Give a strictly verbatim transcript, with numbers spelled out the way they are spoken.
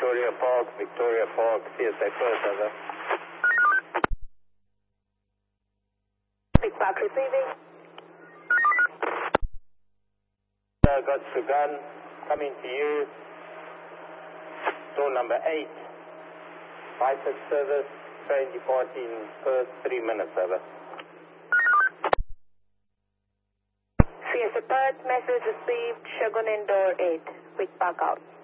Victoria Park, Victoria Park, C S A first, over. Big Park receiving. Uh, got Sugan, coming to you. Door number eight. Bypass service, train departing first three minutes, over. C S A third, message received, Shogun in door eight. Big Park out.